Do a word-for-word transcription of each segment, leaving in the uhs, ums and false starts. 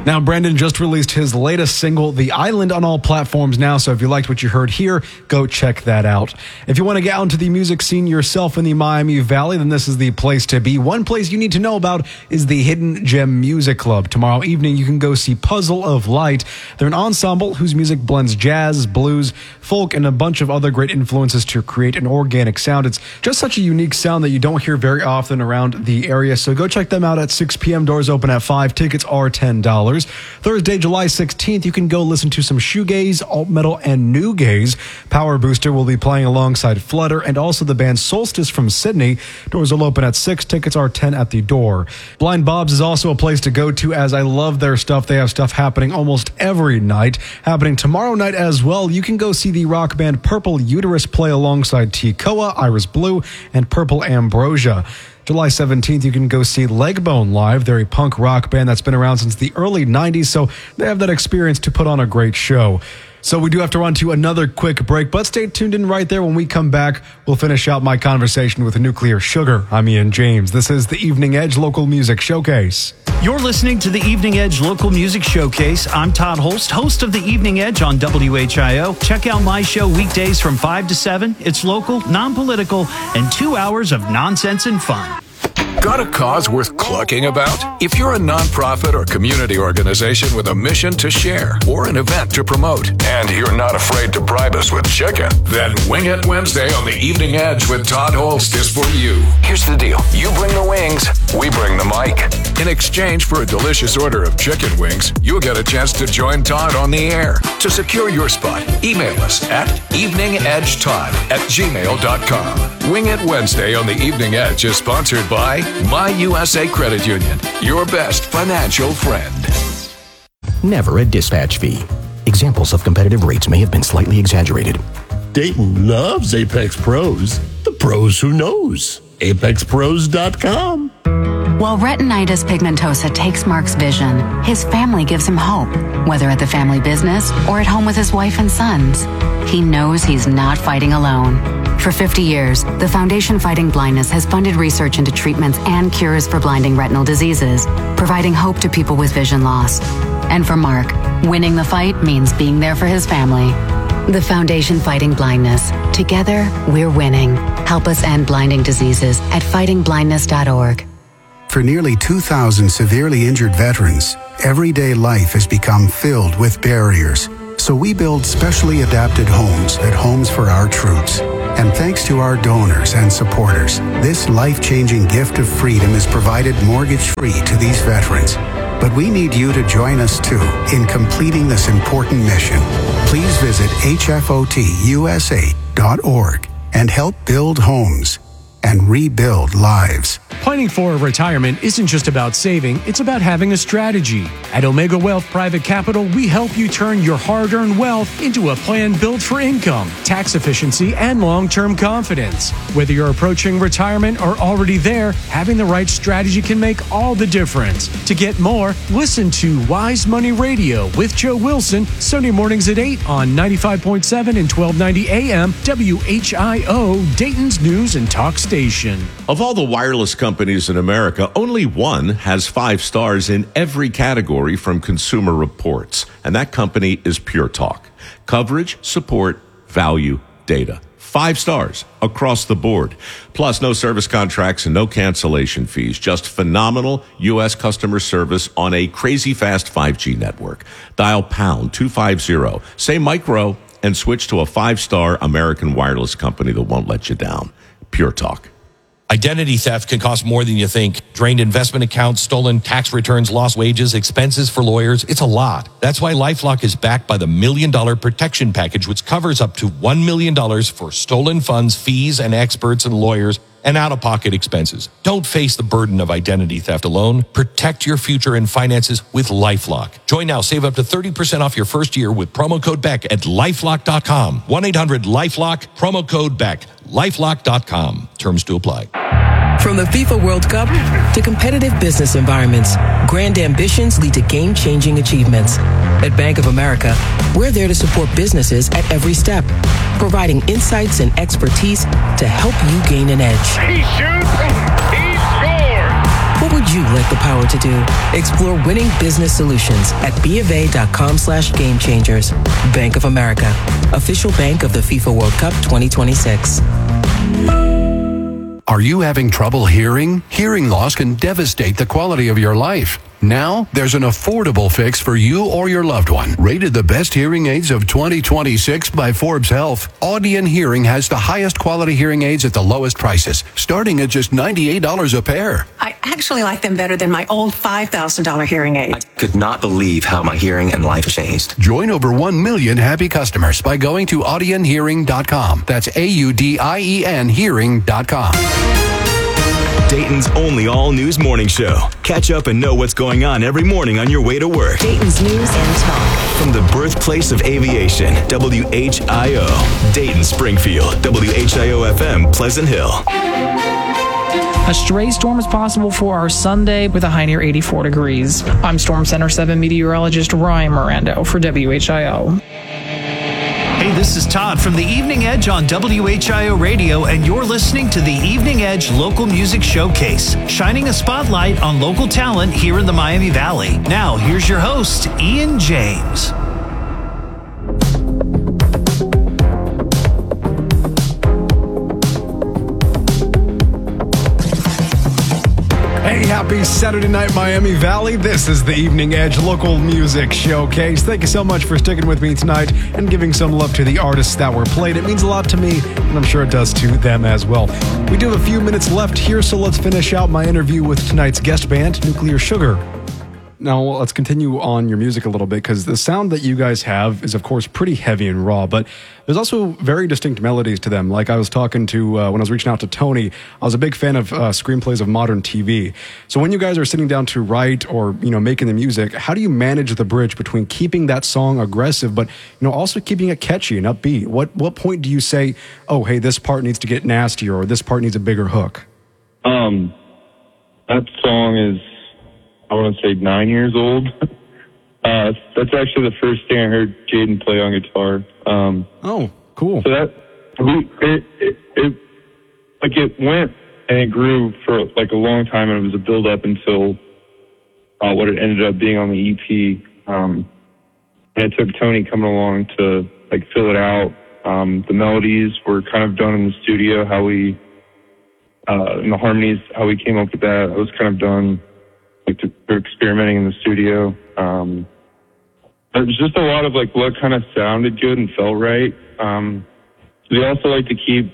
Now, Brandon just released his latest single, The Island, on all platforms now, so if you liked what you heard here, go check that out. If you want to get out into the music scene yourself in the Miami Valley, then this is the place to be. One place you need to know about is the Hidden Gem Music Club. Tomorrow evening, you can go see Puzzle of Light. They're an ensemble whose music blends jazz, blues, folk, and a bunch of other great influences to create an organic sound. It's just such a unique sound that you don't hear very often around the area, so go check them out at six p.m. Doors open at five. Tickets are ten dollars. Thursday, July sixteenth, you can go listen to some shoegaze, alt metal, and new gaze. Power Booster will be playing alongside Flutter and also the band Solstice from Sydney. Doors will open at six. Tickets are ten at the door. Blind Bob's is also a place to go to, as I love their stuff. They have stuff happening almost every night. Happening tomorrow night as well. You can go see the rock band Purple Uterus play alongside T-Koa, Iris Blue, and Purple Ambrosia. July seventeenth, you can go see Legbone live. They're a punk rock band that's been around since the early nineties, so they have that experience to put on a great show. So we do have to run to another quick break, but stay tuned in right there. When we come back, we'll finish out my conversation with Nuclear Sugar. I'm Ian James. This is the Evening Edge Local Music Showcase. You're listening to the Evening Edge Local Music Showcase. I'm Todd Holst, host of the Evening Edge on W H I O. Check out my show weekdays from five to seven. It's local, non-political, and two hours of nonsense and fun. Got a cause worth clucking about? If you're a nonprofit or community organization with a mission to share or an event to promote, and you're not afraid to bribe us with chicken, then Wing It Wednesday on the Evening Edge with Todd Holst is for you. Here's the deal. You bring the wings, we bring the mic. In exchange for a delicious order of chicken wings, you'll get a chance to join Todd on the air. To secure your spot, email us at eveningedgetodd at gmail dot com. Wing It Wednesday on the Evening Edge is sponsored by My U S A Credit Union, your best financial friend. Never a dispatch fee. Examples of competitive rates may have been slightly exaggerated. Dayton loves Apex Pros. The pros who knows. apex pros dot com. While retinitis pigmentosa takes Mark's vision, his family gives him hope, whether at the family business or at home with his wife and sons. He knows he's not fighting alone. For fifty years, the Foundation Fighting Blindness has funded research into treatments and cures for blinding retinal diseases, providing hope to people with vision loss. And for Mark, winning the fight means being there for his family. The Foundation Fighting Blindness. Together, we're winning. Help us end blinding diseases at fighting blindness dot org. For nearly two thousand severely injured veterans, everyday life has become filled with barriers. So we build specially adapted homes at Homes for Our Troops. And thanks to our donors and supporters, this life-changing gift of freedom is provided mortgage-free to these veterans. But we need you to join us, too, in completing this important mission. Please visit H F O T U S A dot org and help build homes and rebuild lives. Planning for retirement isn't just about saving, it's about having a strategy. At Omega Wealth Private Capital, we help you turn your hard-earned wealth into a plan built for income, tax efficiency, and long-term confidence. Whether you're approaching retirement or already there, having the right strategy can make all the difference. To get more, listen to Wise Money Radio with Joe Wilson, Sunday mornings at eight on ninety-five point seven and twelve ninety A M, W H I O, Dayton's News and Talk Station. Of all the wireless companies in America, only one has five stars in every category from Consumer Reports, and that company is Pure Talk. Coverage, support, value, data. Five stars across the board. Plus, no service contracts and no cancellation fees. Just phenomenal U S customer service on a crazy fast five G network. Dial pound two fifty, say micro, and switch to a five-star American wireless company that won't let you down. Pure Talk. Identity theft can cost more than you think. Drained investment accounts, stolen tax returns, lost wages, expenses for lawyers. It's a lot. That's why LifeLock is backed by the Million Dollar Protection Package, which covers up to one million dollars for stolen funds, fees, and experts and lawyers, and out-of-pocket expenses. Don't face the burden of identity theft alone. Protect your future and finances with LifeLock. Join now. Save up to thirty percent off your first year with promo code Beck at lifelock dot com. one eight hundred LifeLock, promo code Beck. lifelock dot com. Terms to apply. From the FIFA World Cup to competitive business environments, grand ambitions lead to game-changing achievements. At Bank of America, we're there to support businesses at every step, providing insights and expertise to help you gain an edge. He shoots, he scores! What would you like the power to do? Explore winning business solutions at bofa.com slash game changers. Bank of America, official bank of the FIFA World Cup twenty twenty-six. Are you having trouble hearing? Hearing loss can devastate the quality of your life. Now, there's an affordable fix for you or your loved one. Rated the best hearing aids of twenty twenty-six by Forbes Health, Audion Hearing has the highest quality hearing aids at the lowest prices, starting at just ninety-eight dollars a pair. I actually like them better than my old five thousand dollars hearing aid. I could not believe how my hearing and life changed. Join over one million happy customers by going to audion hearing dot com. That's A U D I E N hearing dot com. Dayton's only all-news morning show. Catch up and know what's going on every morning on your way to work. Dayton's News and Talk. From the birthplace of aviation, W H I O. Dayton, Springfield, W H I O F M, Pleasant Hill. A stray storm is possible for our Sunday with a high near eighty-four degrees. I'm Storm Center seven meteorologist Ryan Mirando for W H I O. Hey, this is Todd from the Evening Edge on W H I O Radio, and you're listening to the Evening Edge Local Music Showcase, shining a spotlight on local talent here in the Miami Valley. Now, here's your host, Ian James. Hey, happy Saturday night, Miami Valley. This is the Evening Edge Local Music Showcase. Thank you so much for sticking with me tonight and giving some love to the artists that were played. It means a lot to me, and I'm sure it does to them as well. We do have a few minutes left here, so let's finish out my interview with tonight's guest band, Nuclear Sugar. Now, let's continue on your music a little bit, because the sound that you guys have is, of course, pretty heavy and raw, but there's also very distinct melodies to them. Like I was talking to, uh, when I was reaching out to Tony, I was a big fan of uh, screenplays of modern T V. So when you guys are sitting down to write or, you know, making the music, how do you manage the bridge between keeping that song aggressive, but, you know, also keeping it catchy and upbeat? What, what point do you say, oh, hey, this part needs to get nastier, or this part needs a bigger hook? Um, that song is, I want to say nine years old. Uh, that's actually the first thing I heard Jaden play on guitar. Um, oh, cool. So that, we, it, it, it, like it went and it grew for like a long time, and it was a build up until uh, what it ended up being on the E P. Um, and it took Tony coming along to like fill it out. Um, the melodies were kind of done in the studio, how we, uh, and the harmonies, how we came up with that. It was kind of done like to, to experimenting in the studio. Um, it was just a lot of like what kind of sounded good and felt right. Um, we also like to keep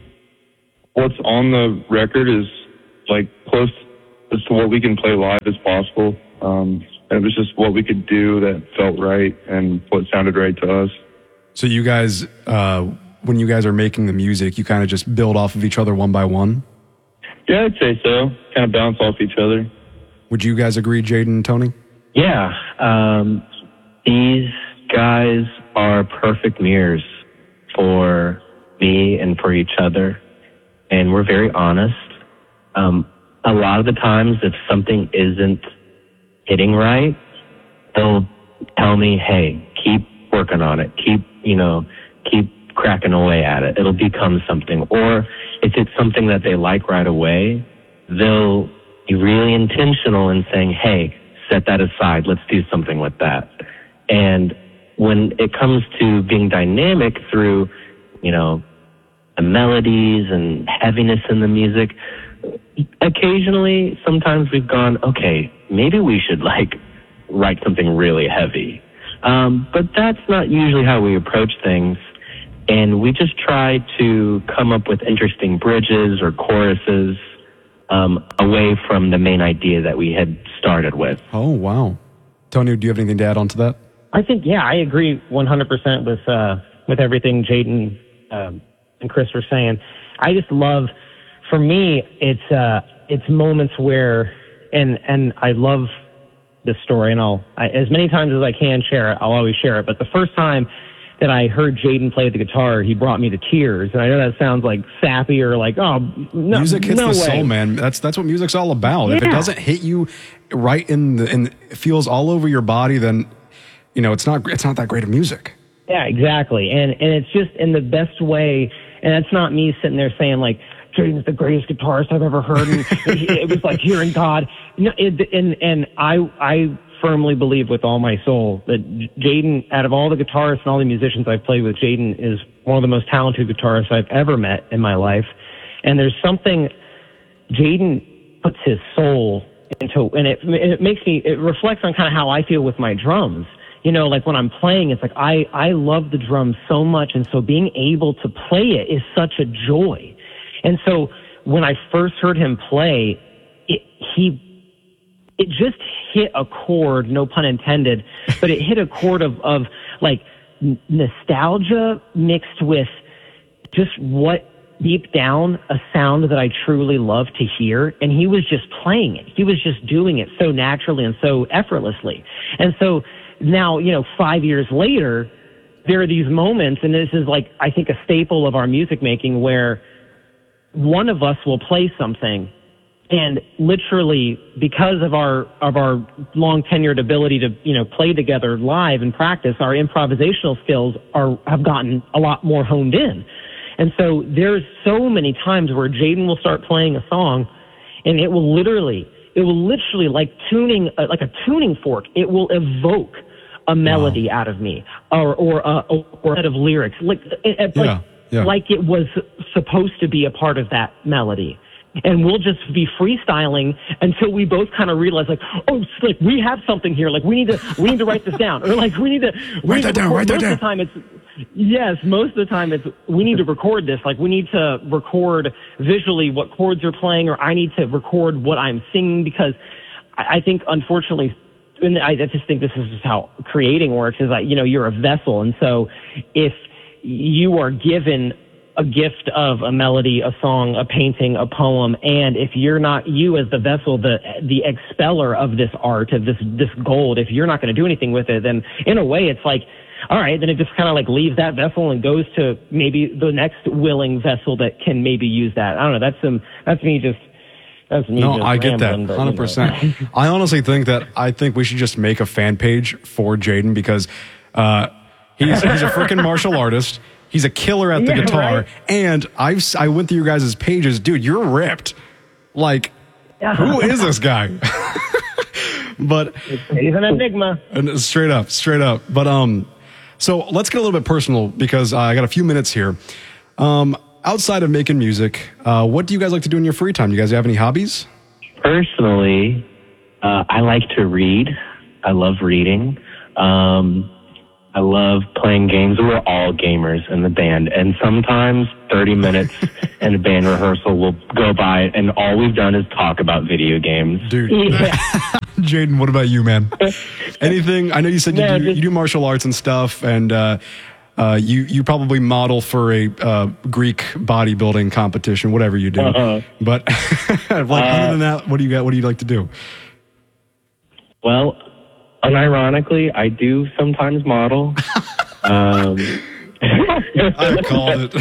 what's on the record is like close as to what we can play live as possible. Um, and it was just what we could do that felt right and what sounded right to us. So you guys, uh, when you guys are making the music, you kind of just build off of each other one by one? Yeah, I'd say so. Kind of bounce off each other. Would you guys agree, Jaden and Tony? Yeah. Um, these guys are perfect mirrors for me and for each other. And we're very honest. Um, a lot of the times, if something isn't hitting right, they'll tell me, hey, keep working on it. Keep, you know, keep cracking away at it. It'll become something. Or if it's something that they like right away, they'll be really intentional in saying, hey, set that aside. Let's do something with that. And when it comes to being dynamic through, you know, the melodies and heaviness in the music, occasionally, sometimes we've gone, okay, maybe we should like write something really heavy. Um, but that's not usually how we approach things. And we just try to come up with interesting bridges or choruses Um, away from the main idea that we had started with. Oh, wow. Tony, do you have anything to add on to that? I think, yeah, I agree one hundred percent with uh, with everything Jaden um, and Chris were saying. I just love, for me, it's uh, it's moments where, and and I love this story, and I'll, I, as many times as I can share it, I'll always share it. But the first time that I heard Jaden play the guitar, he brought me to tears. And I know that sounds like sappy or like, oh, no, music hits no the way. soul, man. That's that's what music's all about. Yeah. If it doesn't hit you right in the, and it feels all over your body, then you know it's not it's not that great of music. Yeah, exactly. And and it's just in the best way. And that's not me sitting there saying like, Jaden's the greatest guitarist I've ever heard. And it was like hearing God. No, it, and and I I firmly believe with all my soul that Jaden, out of all the guitarists and all the musicians I've played with, Jaden is one of the most talented guitarists I've ever met in my life. And there's something, Jaden puts his soul into, and it, it makes me, it reflects on kind of how I feel with my drums. You know, like when I'm playing, it's like I, I love the drums so much, and so being able to play it is such a joy. And so when I first heard him play, it, he, it just hit a chord, no pun intended, but it hit a chord of, of like n- nostalgia mixed with just what deep down a sound that I truly love to hear. And he was just playing it. He was just doing it so naturally and so effortlessly. And so now, you know, five years later, there are these moments, and this is like, I think, a staple of our music making, where one of us will play something, and literally, because of our of our long tenured ability to, you know, play together live and practice, our improvisational skills are have gotten a lot more honed in. And so there's so many times where Jaden will start playing a song, and it will literally, it will literally like tuning, uh, like a tuning fork. It will evoke a melody wow. out of me, or or uh, or a set of lyrics, like it, yeah, like yeah. like it was supposed to be a part of that melody. And we'll just be freestyling until we both kind of realize, like, oh, like we have something here. Like we need to, we need to write this down, or like we need to we write need that to down. Write that most down. Of the time, it's yes. Most of the time, it's we need to record this. Like we need to record visually what chords are playing, or I need to record what I'm singing, because I, I think, unfortunately, and I just think this is just how creating works. Is like, you know, you're a vessel, and so if you are given a gift of a melody, a song, a painting, a poem, and if you're not, you as the vessel, the the expeller of this art, of this this gold, if you're not going to do anything with it, then in a way it's like, all right, then it just kind of like leaves that vessel and goes to maybe the next willing vessel that can maybe use that. I don't know. That's some. That's me just. That's me no, just I get that, rambling, but, one hundred percent. You know. I honestly think that I think we should just make a fan page for Jaden, because uh, he's he's a freaking martial artist. He's a killer at the yeah, guitar, right? And I've I went through your guys' pages, dude. You're ripped. Like, who is this guy? But he's an enigma. And straight up, straight up. But um, so let's get a little bit personal, because uh, I got a few minutes here. Um, outside of making music, uh, what do you guys like to do in your free time? You guys have any hobbies? Personally, uh, I like to read. I love reading. Um, I love playing games. We're all gamers in the band, and sometimes thirty minutes in a band rehearsal will go by, and all we've done is talk about video games. Dude. Yeah. Jaden, what about you, man? Anything? I know you said you, do, you do martial arts and stuff, and uh, uh, you you probably model for a uh, Greek bodybuilding competition, whatever you do. Uh-huh. But like, uh, other than that, what do you got? What do you like to do? Well, unironically, I do sometimes model. um, I called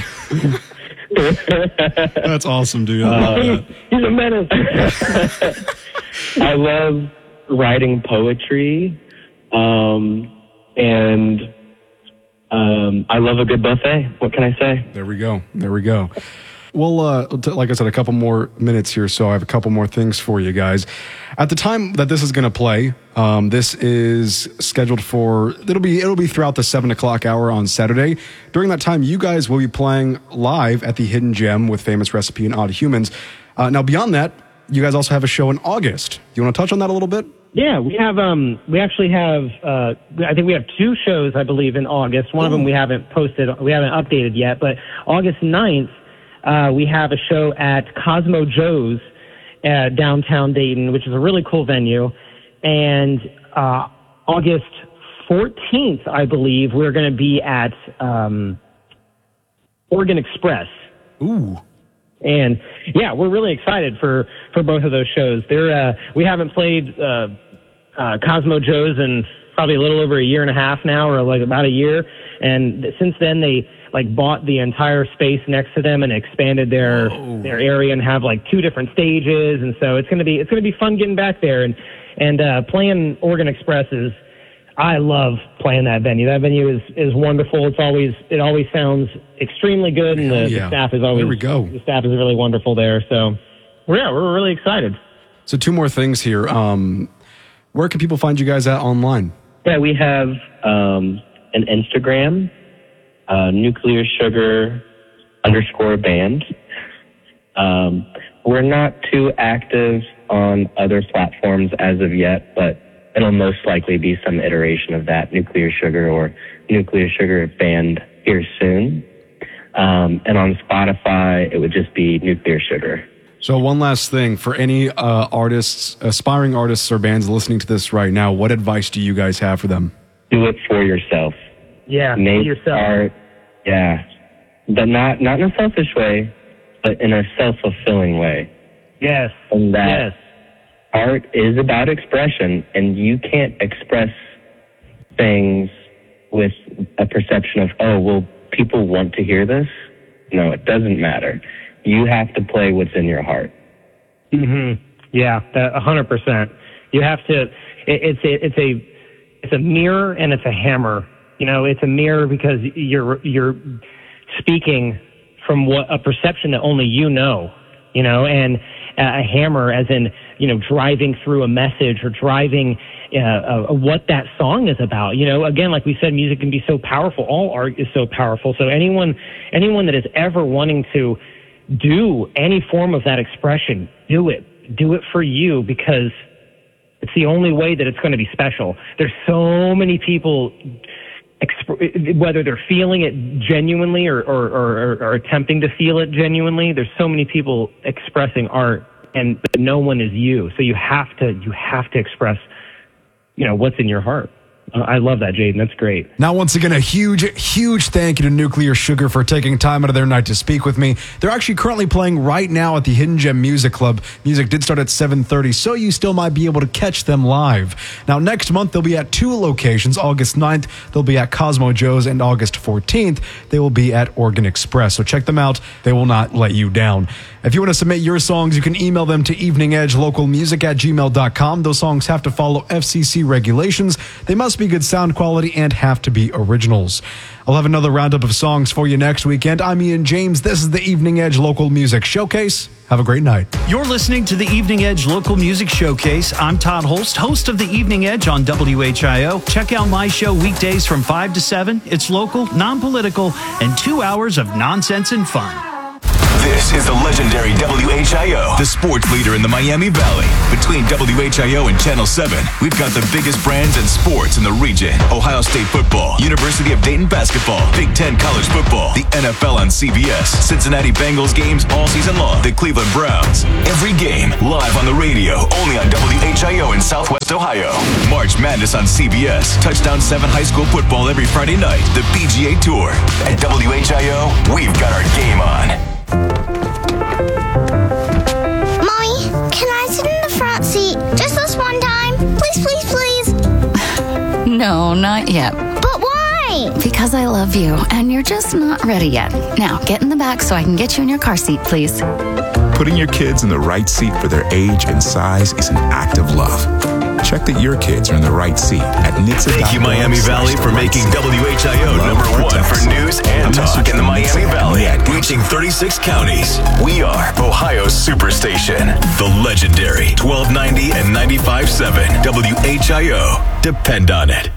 it. That's awesome, dude. I love uh, that. He's a menace. I love writing poetry, um, and um, I love a good buffet. What can I say? There we go. There we go. Well, uh, like I said, a couple more minutes here, so I have a couple more things for you guys. At the time that this is going to play, um, this is scheduled for, it'll be it'll be throughout the seven o'clock hour on Saturday. During that time, you guys will be playing live at the Hidden Gem with Famous Recipe and Odd Humans. Uh, now, beyond that, you guys also have a show in August. Do you want to touch on that a little bit? Yeah, we have. Um, we actually have. Uh, I think we have two shows, I believe, in August. One Ooh. of them we haven't posted, we haven't updated yet. But August ninth, uh, we have a show at Cosmo Joe's uh, downtown Dayton, which is a really cool venue. And uh, August fourteenth, I believe, we're going to be at um, Oregon Express. Ooh. And yeah, we're really excited for, for both of those shows. They're, uh, we haven't played, uh, uh, Cosmo Joe's in probably a little over a year and a half now, or like about a year. And since then they like bought the entire space next to them and expanded their, Whoa. their area and have like two different stages. And so it's going to be, it's going to be fun getting back there and, and, uh, playing Oregon Express is, I love playing that venue. That venue is, is wonderful. It's always it always sounds extremely good, and the, yeah. the staff is always There we go. the staff is really wonderful there. So, yeah, we're really excited. So two more things here. Um, where can people find you guys at online? Yeah, we have um, an Instagram, uh, Nuclear Sugar underscore band. Um, we're not too active on other platforms as of yet, but it'll most likely be some iteration of that, Nuclear Sugar or Nuclear Sugar band here soon. Um, and on Spotify, it would just be Nuclear Sugar. So one last thing, for any uh, artists, aspiring artists or bands listening to this right now, what advice do you guys have for them? Do it for yourself. Yeah, Make for yourself. art, yeah. But not, not in a selfish way, but in a self-fulfilling way. Yes. And that yes. art is about expression, and you can't express things with a perception of, oh, well, people want to hear this. No, it doesn't matter. You have to play what's in your heart. Mm-hmm. Yeah, a hundred percent. You have to. It, it's a, it's a, it's a mirror and it's a hammer. You know, it's a mirror because you're you're speaking from what a perception that only you know. You know, and a hammer, as in you know, driving through a message or driving uh, uh, what that song is about. You know, again, like we said, music can be so powerful. All art is so powerful. So anyone anyone that is ever wanting to do any form of that expression, do it. Do it for you, because it's the only way that it's going to be special. There's so many people, exp- whether they're feeling it genuinely or, or, or, or attempting to feel it genuinely, there's so many people expressing art, and no one is you. So you have to, you have to express, you know, what's in your heart. Uh, I love that, Jaden. That's great. Now, once again, a huge, huge thank you to Nuclear Sugar for taking time out of their night to speak with me. They're actually currently playing right now at the Hidden Gem Music Club. Music did start at seven thirty, so you still might be able to catch them live. Now, next month, they'll be at two locations. August ninth, they'll be at Cosmo Joe's, and August fourteenth, they will be at Oregon Express. So check them out. They will not let you down. If you want to submit your songs, you can email them to evening edge local music at gmail dot com. Those songs have to follow F C C regulations. They must be good sound quality and have to be originals. I'll have another roundup of songs for you next weekend. I'm Ian James. This is the Evening Edge Local Music Showcase. Have a great night. You're listening to the Evening Edge Local Music Showcase. I'm Todd Holst, host of the Evening Edge on W H I O. Check out my show weekdays from five to seven. It's local, non-political, and two hours of nonsense and fun. This is the legendary W H I O, the sports leader in the Miami Valley. Between W H I O and Channel seven, we've got the biggest brands and sports in the region. Ohio State football, University of Dayton basketball, Big Ten college football, the N F L on C B S, Cincinnati Bengals games all season long, the Cleveland Browns. Every game live on the radio, only on W H I O in Southwest Ohio. March Madness on C B S, Touchdown seven high school football every Friday night, the P G A Tour. At W H I O, we've got our game on. Mommy, can I sit in the front seat just this one time? Please, please, please. No, not yet. But why? Because I love you, and you're just not ready yet. Now, get in the back so I can get you in your car seat, please. Putting your kids in the right seat for their age and size is an act of love. Check that your kids are in the right seat at N H T S A dot org. Thank you, Miami Valley, for making W H I O number one for news and talk in the Miami Valley, reaching thirty-six counties. We are Ohio's Superstation, the legendary twelve ninety and ninety-five point seven W H I O. Depend on it.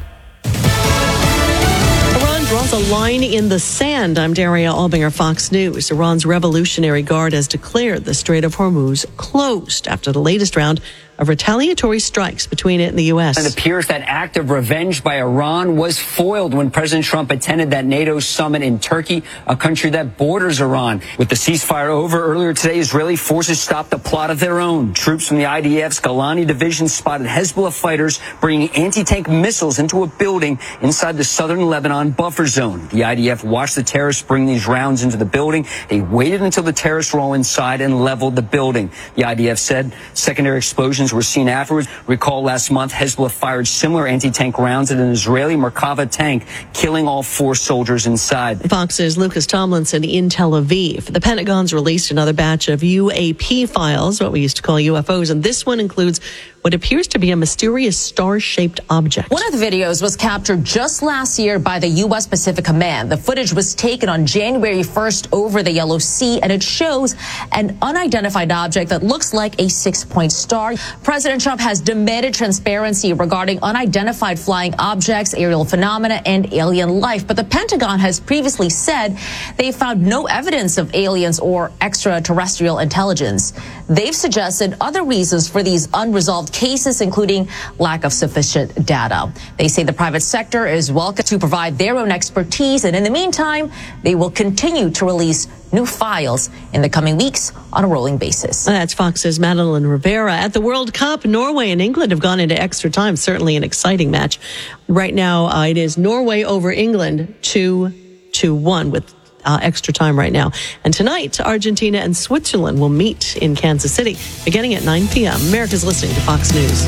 Iran draws a line in the sand. I'm Daria Albinger, Fox News. Iran's Revolutionary Guard has declared the Strait of Hormuz closed after the latest round of retaliatory strikes between it and the U S. It appears that act of revenge by Iran was foiled when President Trump attended that NATO summit in Turkey, a country that borders Iran. With the ceasefire over earlier today, Israeli forces stopped a plot of their own. Troops from the I D F's Golani division spotted Hezbollah fighters bringing anti-tank missiles into a building inside the southern Lebanon buffer zone. The I D F watched the terrorists bring these rounds into the building. They waited until the terrorists were all inside and leveled the building. The I D F said secondary explosions were seen afterwards. Recall last month, Hezbollah fired similar anti-tank rounds at an Israeli Merkava tank, killing all four soldiers inside. Fox's Lucas Tomlinson in Tel Aviv. The Pentagon's released another batch of U A P files, what we used to call U F Os, and this one includes what appears to be a mysterious star-shaped object. One of the videos was captured just last year by the U S Pacific Command. The footage was taken on January first over the Yellow Sea, and it shows an unidentified object that looks like a six-point star. President Trump has demanded transparency regarding unidentified flying objects, aerial phenomena, and alien life. But the Pentagon has previously said they found no evidence of aliens or extraterrestrial intelligence. They've suggested other reasons for these unresolved cases, including lack of sufficient data. They say the private sector is welcome to provide their own expertise, and in the meantime, they will continue to release new files in the coming weeks on a rolling basis. That's Fox's Madeline Rivera. At the World Cup, Norway and England have gone into extra time. Certainly an exciting match. Right now, uh, it is Norway over England, two to one with uh, extra time right now. And tonight, Argentina and Switzerland will meet in Kansas City beginning at nine p.m. America's listening to Fox News.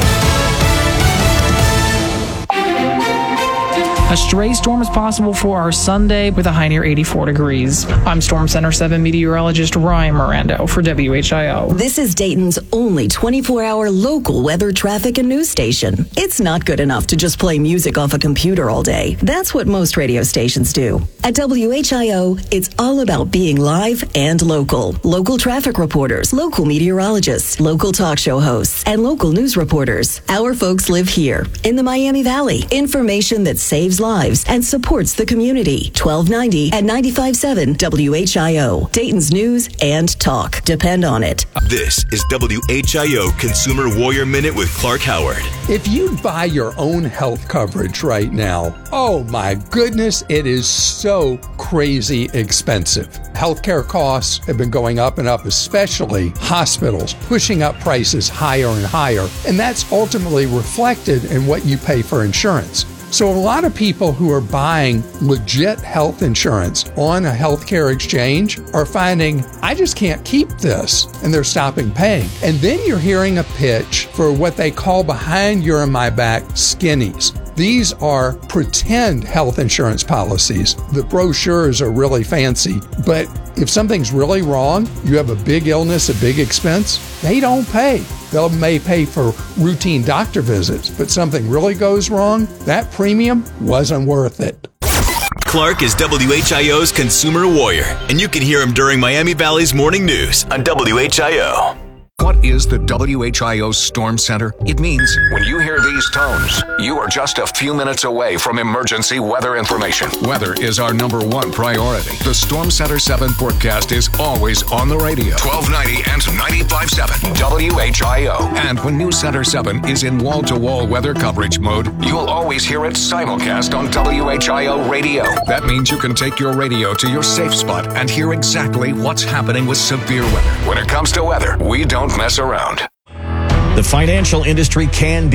A stray storm is possible for our Sunday with a high near eighty-four degrees. I'm Storm Center seven meteorologist Ryan Miranda for W H I O. This is Dayton's only twenty-four hour local weather, traffic, and news station. It's not good enough to just play music off a computer all day. That's what most radio stations do. At W H I O, it's all about being live and local. Local traffic reporters, local meteorologists, local talk show hosts, and local news reporters. Our folks live here in the Miami Valley. Information that saves lives and supports the community. twelve ninety and ninety-five point seven W H I O. Dayton's news and talk. Depend on it. This is W H I O Consumer Warrior Minute with Clark Howard. If you buy your own health coverage right now, oh my goodness, it is so crazy expensive. Healthcare costs have been going up and up, especially hospitals, pushing up prices higher and higher. And that's ultimately reflected in what you pay for insurance. So a lot of people who are buying legit health insurance on a healthcare exchange are finding, I just can't keep this, and they're stopping paying. And then you're hearing a pitch for what they call behind your and my back skinnies. These are pretend health insurance policies. The brochures are really fancy, but if something's really wrong, you have a big illness, a big expense, they don't pay. They may pay for routine doctor visits, but something really goes wrong, that premium wasn't worth it. Clark is W H I O's Consumer Warrior, and you can hear him during Miami Valley's morning news on W H I O. What is the W H I O Storm Center? It means when you hear these tones, you are just a few minutes away from emergency weather information. Weather is our number one priority. The Storm Center seven forecast is always on the radio. twelve ninety and ninety-five point seven W H I O. And when News Center seven is in wall-to-wall weather coverage mode, you'll always hear it simulcast on W H I O radio. That means you can take your radio to your safe spot and hear exactly what's happening with severe weather. When it comes to weather, we don't mess around. The financial industry can be